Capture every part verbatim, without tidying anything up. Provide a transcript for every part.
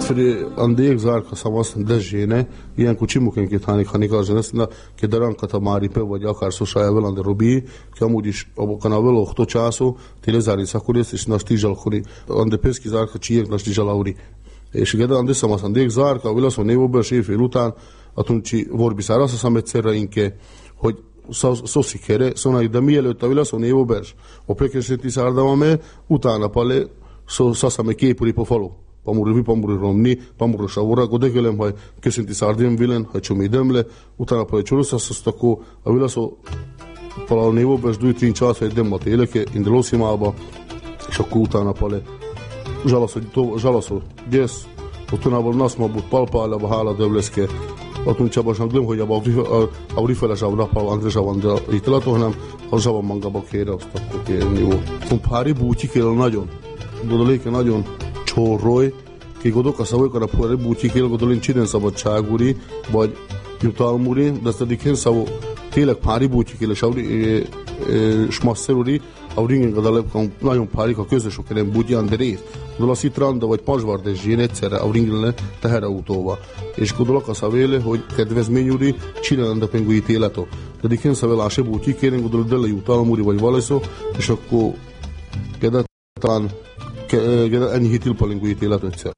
Andek Zarka sam osam da žene, iancu cimuken két hani kaže nesna, ke darankata Maripe vagy akár slušaja velande robi, ke amudiš obokana velo hto času, ti lezari sakuristiš na stižalkuri, ande peski Zarka csijek na stižalauri. És igen, ande sam az Andek Zarka, vilaszon névóban, éjfél után, atunci vorbiszára, azt hiszem egyszerre inke, hogy szoszikere, szóval de mielőtt a vilaszon névóban, a prekeseti szárdamame, utána pale, szaszame képuri po falu. Pamurri, pamurri romni, pamurri savora, godegelem, hogy köszönti szárdém vilen, hogy csomé demle, utána pale csoroszasszasztakó, a vilaszó pala névóban, dúj trin csát, hogy demmat éleke, inde lószimába, és akkor utána pale žalaszol, gyesz, otunával naszmabut palpálába hála dövleszke, atunci abban glöm, hogy a rifele zsavnapal André zsavandel ítéleto, hanem a zsavamangaba kére azt akkor kérni jó. Pári búti kél nagyon, godoléke nagyon csórroly, ki godok a szavókra pári búti kél godolén csiden szabadságúri, vagy jutalmúri, de ezt eddig én szavó tényleg pári búti kél és smasszerúri, a ringen gadalekon nagyon párik a közösök ellen budján, de rész. Gondolom a Citranda vagy Pasvardes zsén egyszerre a ringen teherautóba. És gondolok a szavéle, hogy kedvezményúri csinálanda pengu ítéleto. De diken szavéle a se búti kérén, gondolom dele jutalmúri vagy valeszó, és akkor kedet talán ennyi hitilpalingu ítéleto egyszer.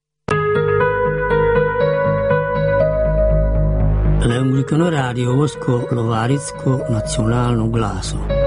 L'Anglicano Radio Vosko Lovaricko nacionalno glaso.